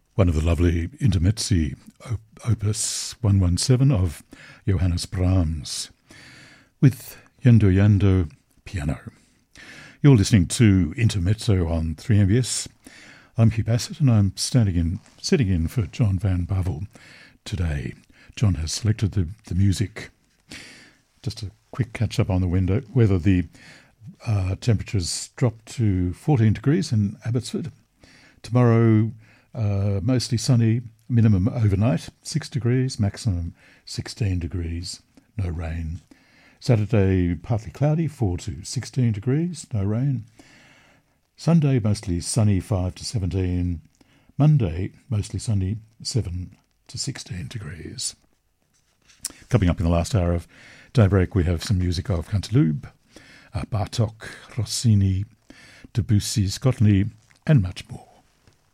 One of the lovely intermezzi, opus 117 of Johannes Brahms, with Yendo Yendo piano. You're listening to Intermezzo on 3MBS. I'm Hugh Bassett and I'm sitting in for John Van Bavel today. John has selected the music. Just a quick catch up on the weather. The temperatures dropped to 14 degrees in Abbotsford. Tomorrow, mostly sunny, minimum overnight 6 degrees, maximum 16 degrees, no rain. Saturday, partly cloudy, 4 to 16 degrees, no rain. Sunday, mostly sunny, 5 to 17. Monday, mostly sunny, 7 to 16 degrees. Coming up in the last hour of Daybreak, we have some music of Canteloube, Bartók, Rossini, Debussy, Scott Lee, and much more.